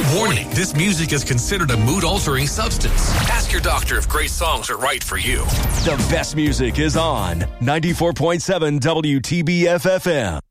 Warning, this music is considered a mood-altering substance. Ask your doctor if great songs are right for you. The best music is on 94.7 WTBF-FM.